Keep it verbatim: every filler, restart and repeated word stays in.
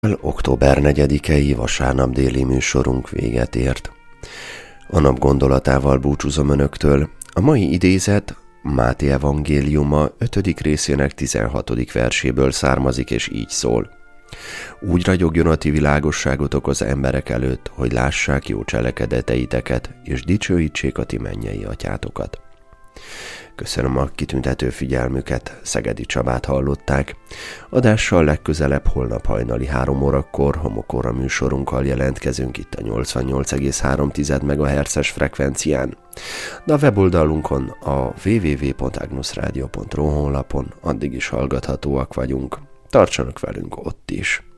október negyedikei vasárnap déli műsorunk véget ért. A nap gondolatával búcsúzom önöktől. A mai idézet Máté evangéliuma ötödik részének tizenhatodik verséből származik, és így szól. Úgy ragyogjon a ti világosságotok az emberek előtt, hogy lássák jó cselekedeteiteket, és dicsőítsék a ti mennyei atyátokat. Köszönöm a kitüntető figyelmüket, Szegedi Csabát hallották. Adással legközelebb holnap hajnali három órakor Homokóra műsorunkkal jelentkezünk itt a nyolcvannyolc egész három megahertzes frekvencián. De a weboldalunkon, a double-u double-u double-u pont agnus radio pont ro honlapon addig is hallgathatóak vagyunk. Tartsanak velünk ott is!